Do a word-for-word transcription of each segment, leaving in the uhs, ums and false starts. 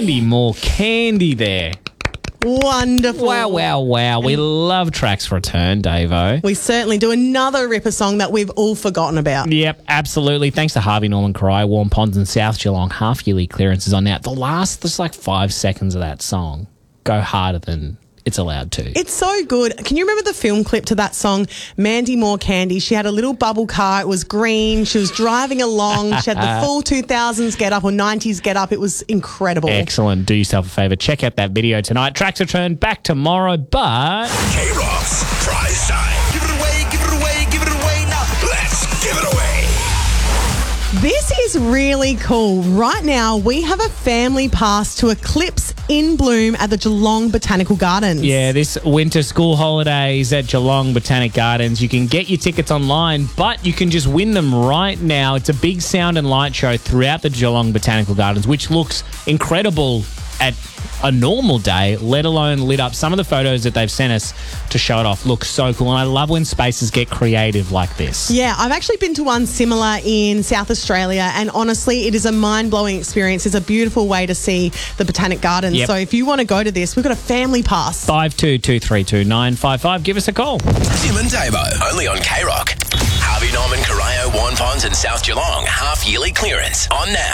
Mandy Moore Candy there. Wonderful. Wow, wow, wow. We love Tracks Return, Davo. We certainly do. Another Ripper song that we've all forgotten about. Yep, absolutely. Thanks to Harvey Norman Corai, Warm Ponds and South Geelong. Half-yearly clearance is on now. The last, just like five seconds of that song go harder than it's allowed to. It's so good. Can you remember the film clip to that song, Mandy Moore Candy? She had a little bubble car. It was green. She was driving along. She had the full two thousands get up or nineties get up. It was incredible. Excellent. Do yourself a favour. Check out that video tonight. Tracks Return back tomorrow, but... K-Rock's prize time. Give it away, give it away, give it away now. Let's give it away. This is really cool. Right now, we have a family pass to Eclipse in Bloom at the Geelong Botanical Gardens. Yeah, this winter school holidays at Geelong Botanic Gardens. You can get your tickets online, but you can just win them right now. It's a big sound and light show throughout the Geelong Botanical Gardens, which looks incredible at a normal day, let alone lit up. Some of the photos that they've sent us to show it off look so cool, and I love when spaces get creative like this. Yeah, I've actually been to one similar in South Australia, and honestly, it is a mind-blowing experience. It's a beautiful way to see the Botanic Gardens. Yep. So if you want to go to this, we've got a family pass. five two two three two nine five five. Give us a call. Tim and Davo, only on K-Rock. Harvey Norman, Corio, Warren Ponds and South Geelong. Half-yearly clearance on now.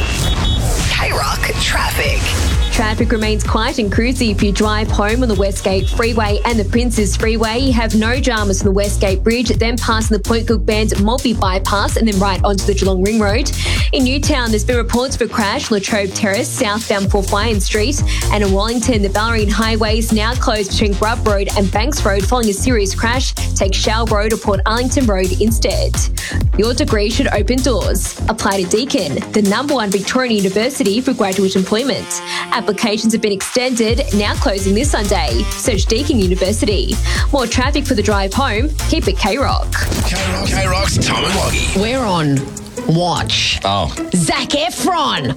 K-Rock traffic. Traffic remains quiet and cruisy if you drive home on the Westgate Freeway and the Princes Freeway. You have no dramas on the Westgate Bridge, then passing the Point Cook Bend Multi bypass and then right onto the Geelong Ring Road. In Newtown, there's been reports of a crash, Latrobe Terrace, southbound Port Wyan Street. And in Wellington, the Ballerine Highway is now closed between Grub Road and Banks Road following a serious crash. Take Shell Road or Port Arlington Road instead. Your degree should open doors. Apply to Deakin, the number one Victorian university for graduate employment. Applications have been extended, now closing this Sunday. Search Deakin University. More traffic for the drive home. Keep it K-Rock. K-Rock. K-Rock's Tom and Loggy. We're on Watch. Oh. Zac Efron.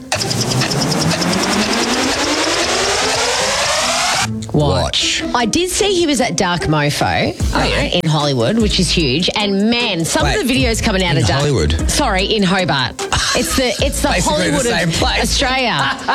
Watch. I did see he was at Dark Mofo oh, yeah. in Hollywood, which is huge. And man, some Wait, of the videos coming out in of Dark Hollywood. Sorry, in Hobart. It's the it's the Basically Hollywood the same of place. Australia.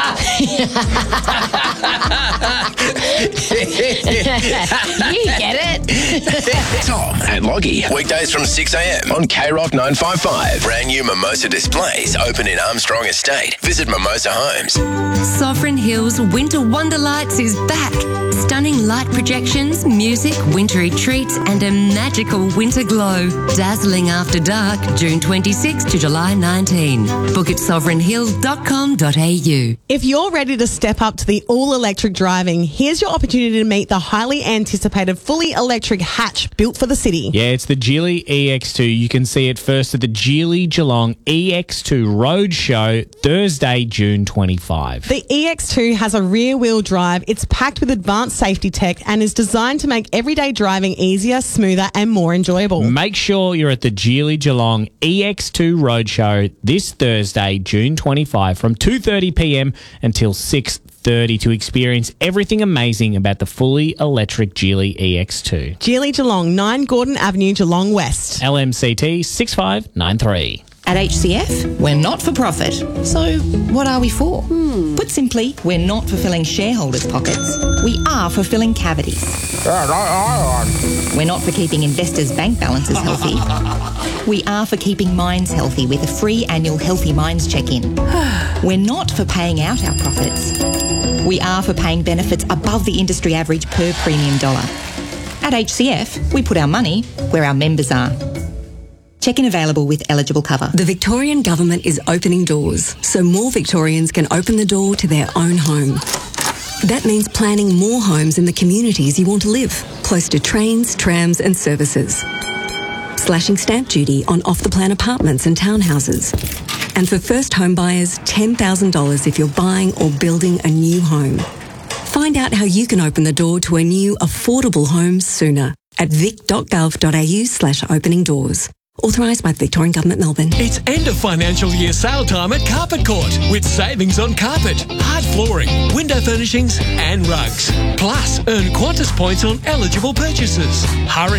You get it. Tom and Loggy. Weekdays from six a.m. on K-Rock nine five five. Brand new Mimosa displays open in Armstrong Estate. Visit Mimosa Homes. Sovereign Hills Winter Wonderlights is back. Stunning light projections, music, wintry treats and a magical winter glow. Dazzling after dark, June twenty-sixth to July nineteenth. Book at sovereign hills dot com dot a u. If you're ready to step up to the all-electric driving, here's your opportunity to meet the highly anticipated fully electric hatch built for the city. Yeah, it's the Geely E X two. You can see it first at the Geely Geelong E X two Roadshow, Thursday, June twenty-fifth. The E X two has a rear-wheel drive. It's packed with advanced safety tech and is designed to make everyday driving easier, smoother and more enjoyable. Make sure you're at the Geely Geelong E X two Roadshow this Thursday, June twenty-fifth from two thirty p.m. until six thirty to experience everything amazing about the fully electric Geely E X two. Geely Geelong, nine Gordon Avenue, Geelong West. L M C T six five nine three. At H C F, we're not for profit. So what are we for? Hmm. Put simply, we're not for filling shareholders' pockets. We are for filling cavities. We're not for keeping investors' bank balances healthy. We are for keeping minds healthy with a free annual Healthy Minds check-in. We're not for paying out our profits. We are for paying benefits above the industry average per premium dollar. At H C F, we put our money where our members are. Check-in available with eligible cover. The Victorian Government is opening doors so more Victorians can open the door to their own home. That means planning more homes in the communities you want to live, close to trains, trams and services. Slashing stamp duty on off-the-plan apartments and townhouses. And for first home buyers, ten thousand dollars if you're buying or building a new home. Find out how you can open the door to a new affordable home sooner at vic dot gov dot a u slash opening doors. Authorised by the Victorian Government, Melbourne. It's end of financial year sale time at Carpet Court with savings on carpet, hard flooring, window furnishings and rugs. Plus, earn Qantas points on eligible purchases. Hurry!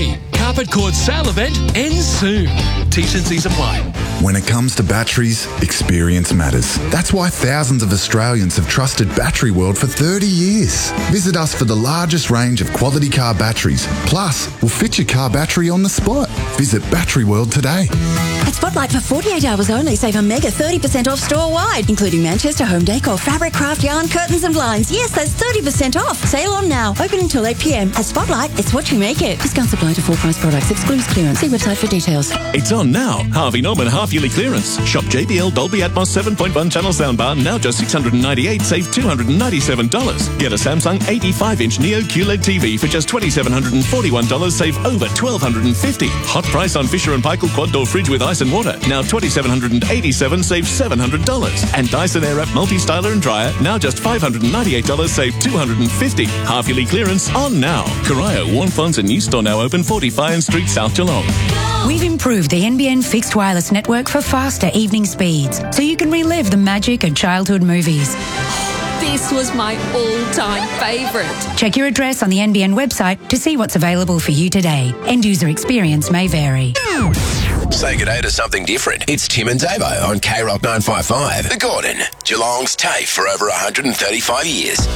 Carpet Court sale event ends soon. T's and C's apply. When it comes to batteries, experience matters. That's why thousands of Australians have trusted Battery World for thirty years. Visit us for the largest range of quality car batteries. Plus, we'll fit your car battery on the spot. Visit Battery World today. At Spotlight for forty-eight hours only, save a mega thirty percent off store-wide, including Manchester home decor, fabric, craft, yarn, curtains and blinds. Yes, that's thirty percent off. Sale on now. Open until eight p.m. At Spotlight, it's what you make it. Discounts apply to full-price products. Excludes clearance. See website for details. It's on now. Harvey Norman half-yearly clearance. Shop J B L Dolby Atmos seven point one channel soundbar, now just six hundred ninety-eight dollars, save two hundred ninety-seven dollars. Get a Samsung eighty-five inch Neo Q L E D T V for just two thousand seven hundred forty-one dollars, save over one thousand two hundred fifty dollars. Hot price on Fisher and Paykel quad door fridge with ice and water, now two thousand seven hundred eighty-seven dollars, save seven hundred dollars. And Dyson Airwrap multi-styler and dryer, now just five hundred ninety-eight dollars, save two hundred fifty dollars. Half-yearly clearance on now. Corio, Warnfonts and new store now open, forty Fine Street, South Geelong. We've improved the N B N fixed wireless network for faster evening speeds, so you can relive the magic of childhood movies. This was my all-time favourite. Check your address on the N B N website to see what's available for you today. End user experience may vary. Say good day to something different. It's Tim and Davo on K Rock nine five five. The Gordon, Geelong's TAFE for over one hundred thirty-five years.